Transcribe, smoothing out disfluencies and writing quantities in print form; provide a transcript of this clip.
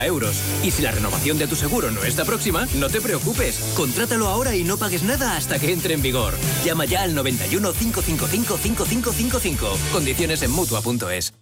euros. Y si la renovación de tu seguro no está próxima, no te preocupes. Contrátalo ahora y no pagues nada hasta que entre en vigor. Llama ya al 91 555 5555. Condiciones en Mutua.es.